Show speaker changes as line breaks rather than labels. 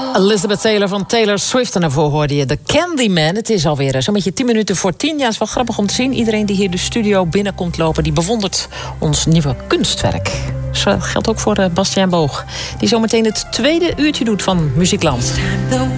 Elizabeth Taylor van Taylor Swift. En daarvoor hoorde je The Candyman. Het is alweer zo'n beetje 10 minuten voor 10. Ja, het is wel grappig om te zien. Iedereen die hier de studio binnenkomt lopen, die bewondert ons nieuwe kunstwerk. Dat geldt ook voor Bastiaan Boog, die zometeen het tweede uurtje doet van Muziekland.